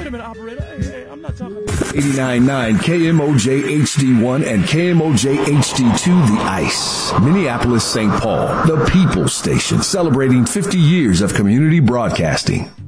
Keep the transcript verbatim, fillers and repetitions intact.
a minute, operator. Hey, hey, I'm not talking about eighty-nine point nine K M O J H D one and K M O J H D two, The Ice. Minneapolis, Saint Paul, the People's Station, celebrating fifty years of community broadcasting.